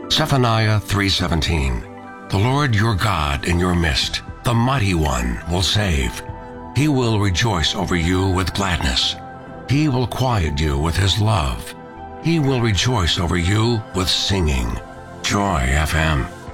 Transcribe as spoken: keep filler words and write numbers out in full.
Zephaniah three seventeen. The Lord your God in your midst, the Mighty One, will save. He will rejoice over you with gladness. He will quiet you with his love. He will rejoice over you with singing. Joy F M.